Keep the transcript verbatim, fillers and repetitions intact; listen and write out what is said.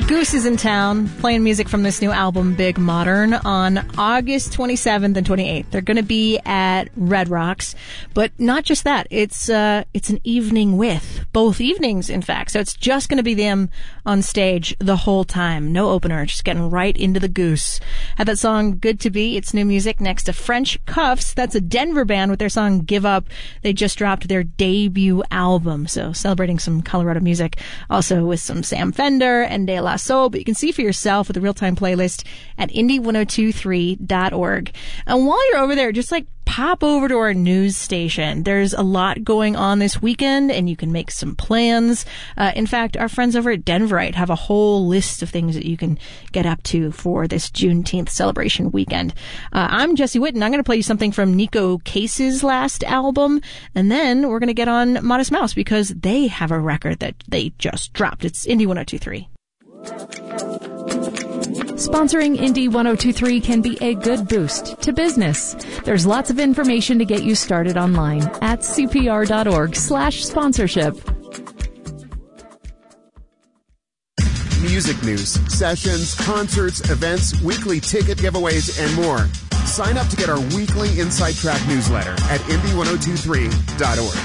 Goose is in town playing music from this new album, Big Modern, on August twenty-seventh and twenty-eighth. They're going to be at Red Rocks, but not just that. It's uh, it's an evening with, both evenings, in fact. So it's just going to be them on stage the whole time. No opener, just getting right into the Goose. Had that song, Good to Be. It's new music next to French Cuffs. That's a Denver band with their song, Give Up. They just dropped their debut album, so celebrating some Colorado music. Also with some Sam Fender and De La Soul, but you can see for yourself with the real-time playlist at indie ten twenty-three dot org. And while you're over there, just like pop over to our news station. There's a lot going on this weekend, and you can make some plans. Uh, in fact, our friends over at Denverite have a whole list of things that you can get up to for this Juneteenth celebration weekend. Uh, I'm Jesse Whitten. I'm going to play you something from Nico Case's last album, and then we're going to get on Modest Mouse because they have a record that they just dropped. It's Indie ten twenty-three. Sponsoring Indie ten twenty-three can be a good boost to business. There's lots of information to get you started online at cpr.org slash sponsorship. Music news, sessions, concerts, events, weekly ticket giveaways, and more. Sign up to get our weekly Inside Track newsletter at indie ten twenty-three dot org.